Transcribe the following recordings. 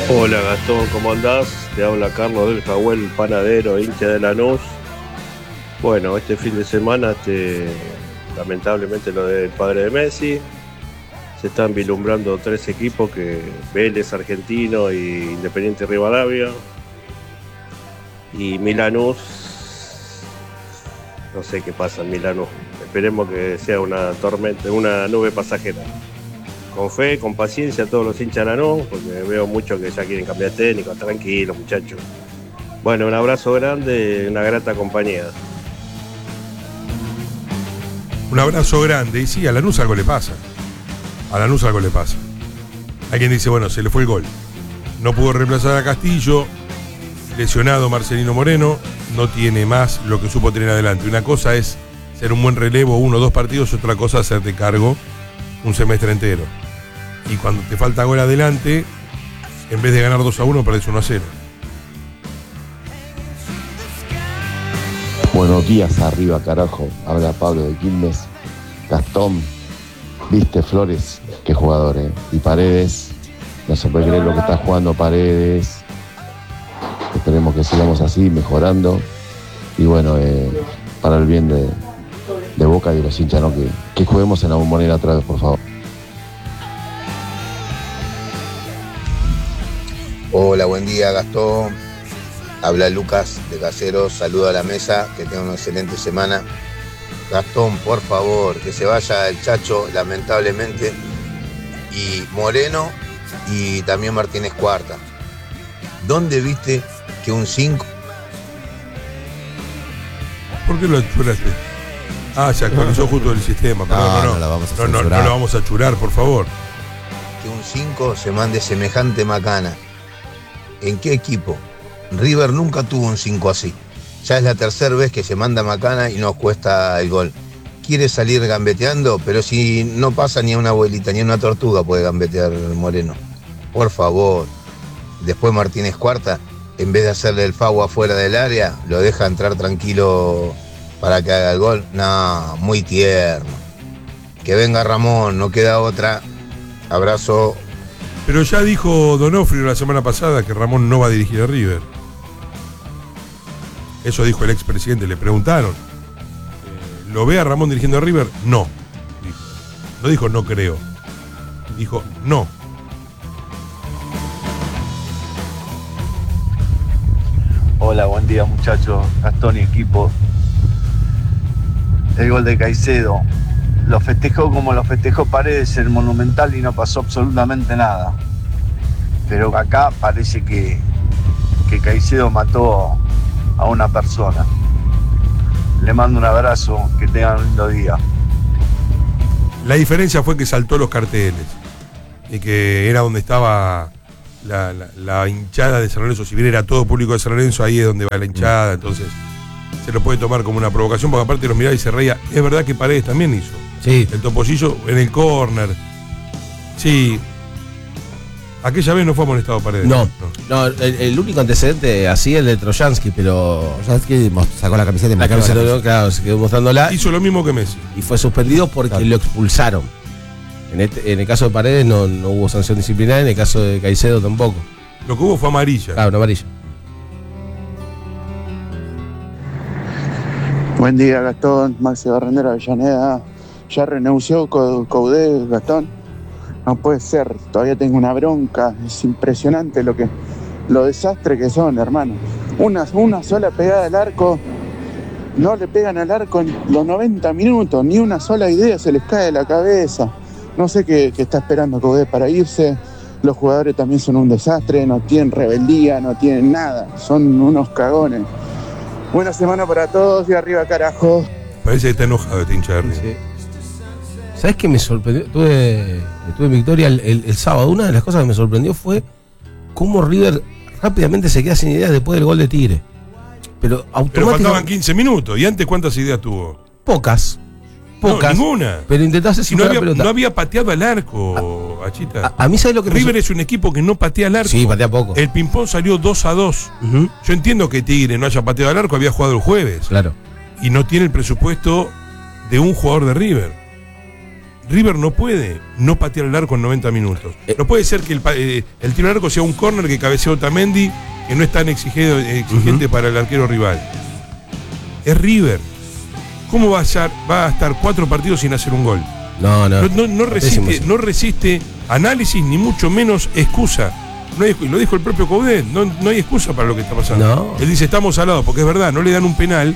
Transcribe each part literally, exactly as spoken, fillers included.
Hola Gastón, ¿cómo andás? Te habla Carlos del Jahuel, panadero, hincha de Lanús. Bueno, este fin de semana, este, lamentablemente lo del padre de Messi, se están vislumbrando tres equipos, que Vélez, Argentino y Independiente Rivadavia. Y Milanús, no sé qué pasa en Milanús. Esperemos que sea una tormenta, una nube pasajera. Con fe, con paciencia a todos los hinchas de Lanús, porque veo muchos que ya quieren cambiar técnico. Tranquilos, muchachos. Bueno, un abrazo grande, una grata compañía. Un abrazo grande. Y sí, a Lanús algo le pasa. A Lanús algo le pasa. Alguien dice, bueno, se le fue el gol. No pudo reemplazar a Castillo. Lesionado Marcelino Moreno. No tiene más lo que supo tener adelante. Una cosa es ser un buen relevo, uno o dos partidos. Otra cosa es hacerte cargo un semestre entero. Y cuando te falta gol adelante, en vez de ganar dos a uno, perdés uno a cero. Buenos días, arriba carajo. Habla Pablo de Quilmes. Gastón, viste Flores, qué jugador, eh. Y Paredes, no se puede creer lo que está jugando Paredes. Esperemos que sigamos así, mejorando. Y bueno, eh, para el bien de, de Boca y de los hinchas, ¿no? que, que juguemos en la Bombonera otra vez, por favor. Hola, buen día Gastón. Habla Lucas de Caseros, saludo a la mesa, que tenga una excelente semana. Gastón, por favor, que se vaya el Chacho, lamentablemente, y Moreno y también Martínez Cuarta. ¿Dónde viste que un cinco? ¿Por qué lo achuraste? Ah, se actualizó justo el sistema. Pero no, no, no, no, lo vamos a no, no, no lo vamos a achurar, por favor. Que un cinco se mande semejante macana. ¿En qué equipo? River nunca tuvo un cinco así. Ya es la tercera vez que se manda macana y nos cuesta el gol. Quiere salir gambeteando, pero si no pasa ni a una abuelita, ni a una tortuga puede gambetear Moreno. Por favor. Después Martínez Cuarta, en vez de hacerle el fago afuera del área, lo deja entrar tranquilo para que haga el gol. No, muy tierno. Que venga Ramón, no queda otra. Abrazo. Pero ya dijo Donofrio la semana pasada que Ramón no va a dirigir a River. Eso dijo el expresidente, le preguntaron. Eh, ¿Lo ve a Ramón dirigiendo a River? No. Dijo. No dijo no creo. Dijo no. Hola, buen día muchachos, Gastón y equipo. El gol de Caicedo. Lo festejó como lo festejó Paredes en el Monumental y no pasó absolutamente nada. Pero acá parece que, que Caicedo mató a una persona. Le mando un abrazo, que tengan un lindo día. La diferencia fue que saltó los carteles y que era donde estaba la, la, la hinchada de San Lorenzo. Si bien era todo público de San Lorenzo, ahí es donde va la hinchada. Entonces se lo puede tomar como una provocación, porque aparte los miraba y se reía. Es verdad que Paredes también hizo. Sí. El topollillo en el córner. Sí. Aquella vez no fue amonestado Paredes. No, no, el, el único antecedente así es el de Trojansky, pero. Trojansky sacó la camiseta y la camiseta, la... claro, se quedó mostrándola. Hizo lo mismo que Messi. Y fue suspendido porque claro, lo expulsaron. En, este, en el caso de Paredes no, no hubo sanción disciplinaria, en el caso de Caicedo tampoco. Lo que hubo fue amarilla. Claro, una amarilla. Buen día, Gastón. Maxi Barrendera, Avellaneda. Ya renunció Coudet, Gastón. No puede ser, todavía tengo una bronca. Es impresionante lo que lo desastre que son, hermano. Una, una sola pegada al arco, no le pegan al arco en los noventa minutos, ni una sola idea se les cae de la cabeza. No sé qué, qué está esperando Coudet para irse. Los jugadores también son un desastre, no tienen rebeldía, no tienen nada, son unos cagones. Buena semana para todos y arriba carajo. Parece que está enojado este hincha de River. Sí. ¿Sabes qué me sorprendió? Estuve, estuve en Victoria el, el, el sábado. Una de las cosas que me sorprendió fue cómo River rápidamente se queda sin ideas después del gol de Tigre. Pero automáticamente. Pero faltaban quince minutos. ¿Y antes cuántas ideas tuvo? Pocas. Pocas. No, ninguna. Pero intentaste si no había, no había pateado al arco, Achita. A, a mí, ¿sabes lo que River me... es un equipo que no patea al arco. Sí, patea poco. El ping-pong salió dos a dos. Uh-huh. Yo entiendo que Tigre no haya pateado al arco, había jugado el jueves. Claro. Y no tiene el presupuesto de un jugador de River. River no puede no patear el arco en noventa minutos. No puede ser que el, eh, el tiro al arco sea un córner que cabeceó Otamendi, que no es tan exigido, exigente uh-huh. para el arquero rival. Es River. ¿Cómo va a, estar, va a estar cuatro partidos sin hacer un gol? No, no. No, no, no, resiste, no resiste análisis, ni mucho menos excusa. No hay, lo dijo el propio Coudet, no, no hay excusa para lo que está pasando. No. Él dice, estamos al lado, porque es verdad, no le dan un penal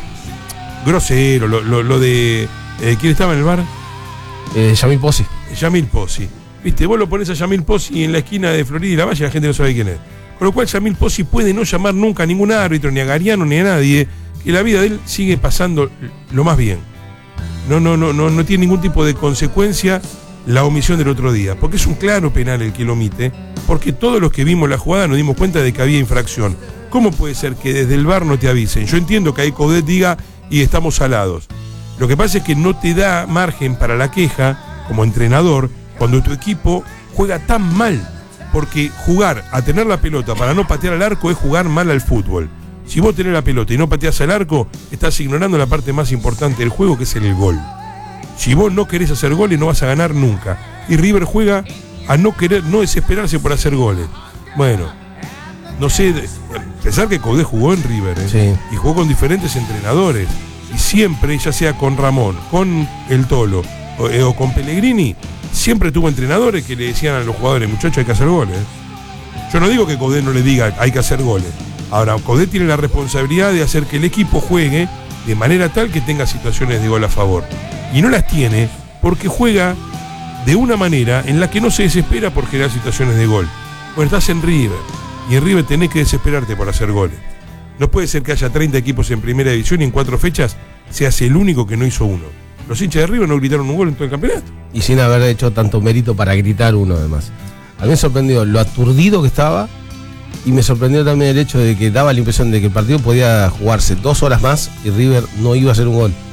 grosero, lo, lo, lo de... Eh, ¿Quién estaba en el bar? Eh, Yamil Pozzi. Yamil Pozzi. Viste, vos lo pones a Yamil Pozzi en la esquina de Florida y la Valle y la gente no sabe quién es. Con lo cual Yamil Pozzi puede no llamar nunca a ningún árbitro, ni a Gariano, ni a nadie, que la vida de él sigue pasando lo más bien. No, no, no, no, no tiene ningún tipo de consecuencia la omisión del otro día, porque es un claro penal el que lo omite, porque todos los que vimos la jugada nos dimos cuenta de que había infracción. ¿Cómo puede ser que desde el V A R no te avisen? Yo entiendo que ahí Coudet diga y estamos salados. Lo que pasa es que no te da margen para la queja como entrenador cuando tu equipo juega tan mal, porque jugar a tener la pelota para no patear al arco es jugar mal al fútbol. Si vos tenés la pelota y no pateás al arco, estás ignorando la parte más importante del juego, que es el gol. Si vos no querés hacer goles, no vas a ganar nunca. Y River juega a no querer, no desesperarse por hacer goles. Bueno, no sé, pensar que Coudet jugó en River, ¿eh? Sí. Y jugó con diferentes entrenadores. Y siempre, ya sea con Ramón, con el Tolo o, eh, o con Pellegrini, siempre tuvo entrenadores que le decían a los jugadores, muchachos, hay que hacer goles. Yo no digo que Coudet no le diga hay que hacer goles. Ahora, Coudet tiene la responsabilidad de hacer que el equipo juegue de manera tal que tenga situaciones de gol a favor. Y no las tiene porque juega de una manera en la que no se desespera por generar situaciones de gol. Bueno, estás en River, y en River tenés que desesperarte por hacer goles. No puede ser que haya treinta equipos en primera división y en cuatro fechas seas el único que no hizo uno. Los hinchas de River no gritaron un gol en todo el campeonato. Y sin haber hecho tanto mérito para gritar uno, además. A mí me sorprendió lo aturdido que estaba, y me sorprendió también el hecho de que daba la impresión de que el partido podía jugarse dos horas más y River no iba a hacer un gol.